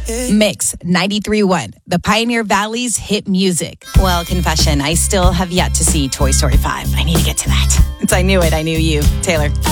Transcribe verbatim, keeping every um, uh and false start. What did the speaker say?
Mix ninety-three point one, the Pioneer Valley's hit music. Well, confession, I still have yet to see Toy Story five. I need to get to that. Since I knew it, I knew you. Taylor.